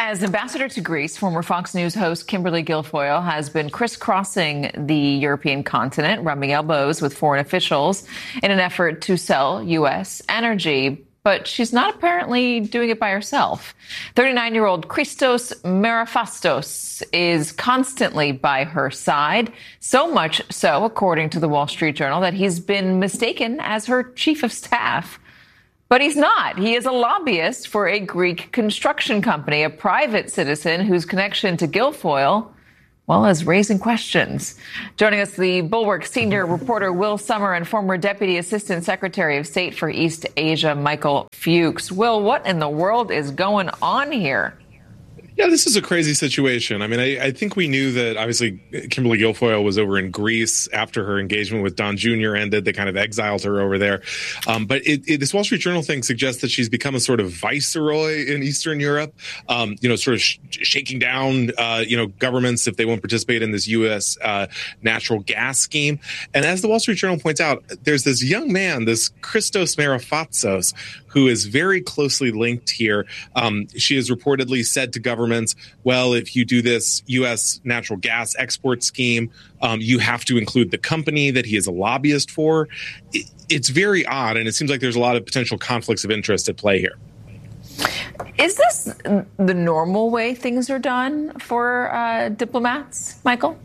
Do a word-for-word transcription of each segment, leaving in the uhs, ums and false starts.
As ambassador to Greece, former Fox News host Kimberly Guilfoyle has been crisscrossing the European continent, rubbing elbows with foreign officials in an effort to sell U S energy. But she's not apparently doing it by herself. thirty-nine-year-old Christos Merafastos is constantly by her side, so much so, according to the Wall Street Journal, that he's been mistaken as her chief of staff. But he's not. He is a lobbyist for a Greek construction company, a private citizen whose connection to Guilfoyle, well, is raising questions. Joining us, the Bulwark senior reporter Will Sommer and former Deputy Assistant Secretary of State for East Asia, Michael Fuchs. Will, what in the world is going on here? Yeah, this is a crazy situation. I mean, I, I think we knew that obviously Kimberly Guilfoyle was over in Greece after her engagement with Don Junior ended. They kind of exiled her over there. Um, but it, it, this Wall Street Journal thing suggests that she's become a sort of viceroy in Eastern Europe, um, you know, sort of sh- shaking down, uh, you know, governments if they won't participate in this U S uh, natural gas scheme. And as the Wall Street Journal points out, there's this young man, this Christos Merafastos, who is very closely linked here. Um, she has reportedly said to governments, well, if you do this U S natural gas export scheme, um, you have to include the company that he is a lobbyist for. It, it's very odd, and it seems like there's a lot of potential conflicts of interest at play here. Is this the normal way things are done for uh, diplomats, Michael?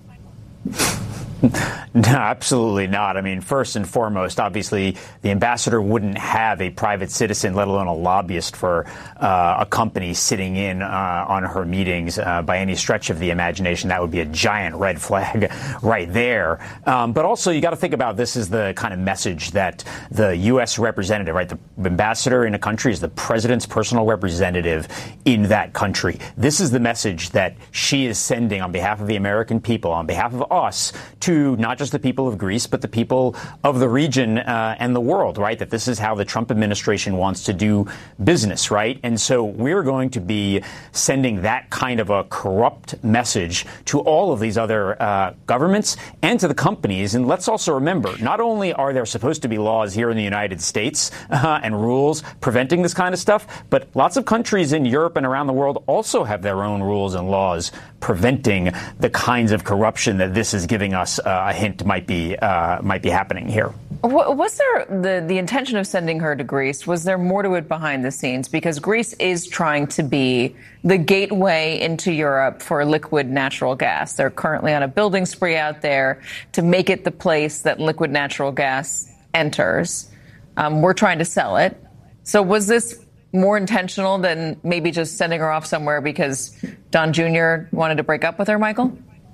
No, absolutely not. I mean, first and foremost, obviously, the ambassador wouldn't have a private citizen, let alone a lobbyist for uh, a company sitting in uh, on her meetings uh, by any stretch of the imagination. That would be a giant red flag right there. Um, but also, you got to think about this as the kind of message that the U S representative, right, the ambassador in a country is the president's personal representative in that country. This is the message that she is sending on behalf of the American people, on behalf of us, to to not just the people of Greece, but the people of the region uh, and the world, right? That this is how the Trump administration wants to do business, right? And so we're going to be sending that kind of a corrupt message to all of these other uh, governments and to the companies. And let's also remember, not only are there supposed to be laws here in the United States uh, and rules preventing this kind of stuff, but lots of countries in Europe and around the world also have their own rules and laws preventing the kinds of corruption that this is giving us uh, a hint might be uh, might be happening here. Was there the, the intention of sending her to Greece? Was there more to it behind the scenes? Because Greece is trying to be the gateway into Europe for liquid natural gas. They're currently on a building spree out there to make it the place that liquid natural gas enters. Um, we're trying to sell it. So was this more intentional than maybe just sending her off somewhere because Don Junior wanted to break up with her, Michael?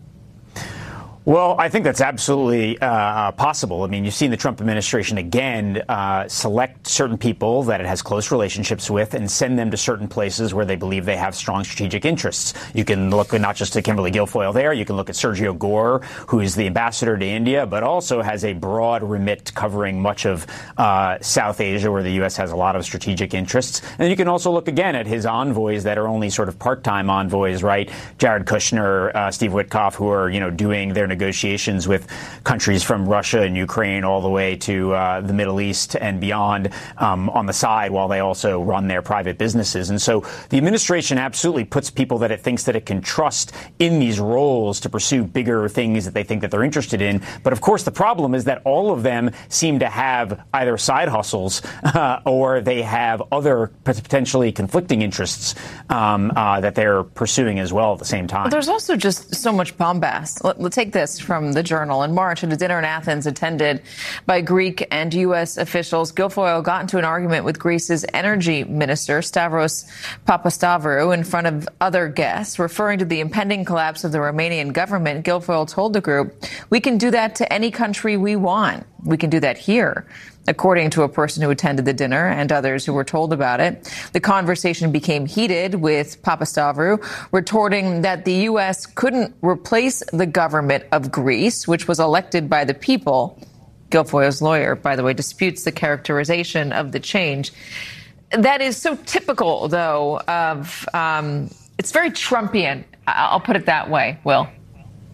Well, I think that's absolutely uh, possible. I mean, you've seen the Trump administration, again, uh, select certain people that it has close relationships with and send them to certain places where they believe they have strong strategic interests. You can look not just at Kimberly Guilfoyle there. You can look at Sergio Gore, who is the ambassador to India, but also has a broad remit covering much of uh, South Asia, where the U S has a lot of strategic interests. And you can also look again at his envoys that are only sort of part-time envoys, right? Jared Kushner, uh, Steve Witkoff, who are, you know, doing their negotiations with countries from Russia and Ukraine all the way to uh, the Middle East and beyond um, on the side, while they also run their private businesses. And so the administration absolutely puts people that it thinks that it can trust in these roles to pursue bigger things that they think that they're interested in. But of course, the problem is that all of them seem to have either side hustles uh, or they have other potentially conflicting interests um, uh, that they're pursuing as well at the same time. There's also just so much bombast. Let, let's take this from the Journal. In March, at a dinner in Athens attended by Greek and U S officials, Guilfoyle got into an argument with Greece's energy minister, Stavros Papastavrou, in front of other guests. Referring to the impending collapse of the Romanian government, Guilfoyle told the group, "We can do that to any country we want. We can do that here." According to a person who attended the dinner and others who were told about it, the conversation became heated, with Papastavrou retorting that the U S couldn't replace the government of Greece, which was elected by the people. Guilfoyle's lawyer, by the way, disputes the characterization of the change. That is so typical, though, of um, it's very Trumpian. I'll put it that way, Will.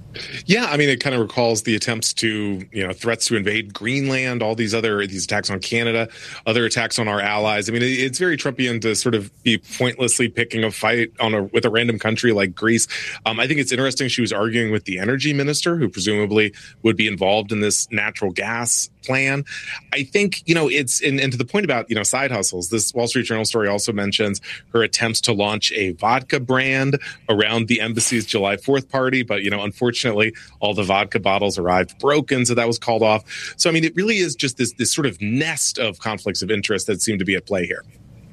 Yeah, I mean, it kind of recalls the attempts to, you know, threats to invade Greenland, all these other these attacks on Canada, other attacks on our allies. I mean, it's very Trumpian to sort of be pointlessly picking a fight on a with a random country like Greece. Um, I think it's interesting she was arguing with the energy minister, who presumably would be involved in this natural gas plan. I think, you know, it's and, and to the point about, you know, side hustles. This Wall Street Journal story also mentions her attempts to launch a vodka brand around the embassy's July fourth party. But, you know, unfortunately, all the vodka bottles arrived broken. So that was called off. So, I mean, it really is just this, this sort of nest of conflicts of interest that seem to be at play here.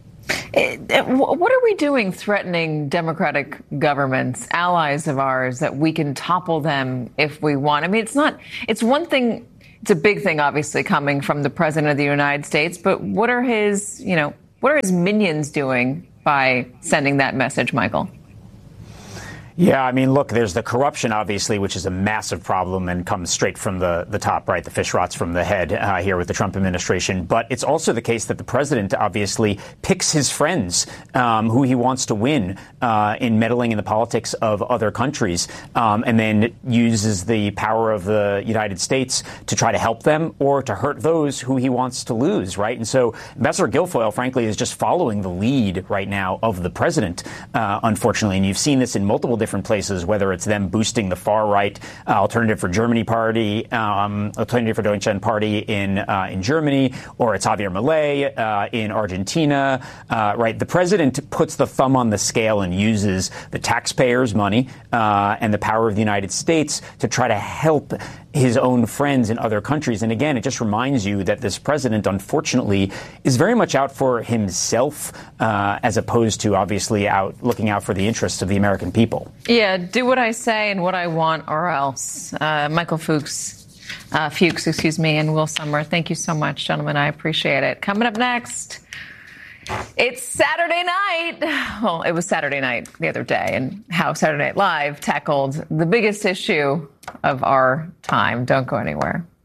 What are we doing threatening democratic governments, allies of ours, that we can topple them if we want? I mean, it's not it's one thing. It's a big thing, obviously, coming from the president of the United States. But what are his, you know, what are his minions doing by sending that message, Michael? Yeah, I mean, look, there's the corruption, obviously, which is a massive problem and comes straight from the, the top, right? The fish rots from the head uh, here with the Trump administration. But it's also the case that the president obviously picks his friends um, who he wants to win uh, in meddling in the politics of other countries, um, and then uses the power of the United States to try to help them or to hurt those who he wants to lose, right? And so Ambassador Guilfoyle, frankly, is just following the lead right now of the president, uh, unfortunately. And you've seen this in multiple different different places, whether it's them boosting the far right uh, Alternative for Germany party, um, Alternative for Deutschland party in uh, in Germany, or it's Javier Milei uh, in Argentina. Uh, right, the president puts the thumb on the scale and uses the taxpayers' money uh, and the power of the United States to try to help his own friends in other countries. And again, it just reminds you that this president, unfortunately, is very much out for himself, uh, as opposed to obviously out looking out for the interests of the American people. Yeah, do what I say and what I want or else. Uh, Michael Fuchs, uh, Fuchs, excuse me, and Will Sommer, thank you so much, gentlemen. I appreciate it. Coming up next, it's Saturday night. Well, it was Saturday night the other day, and how Saturday Night Live tackled the biggest issue of our time. Don't go anywhere.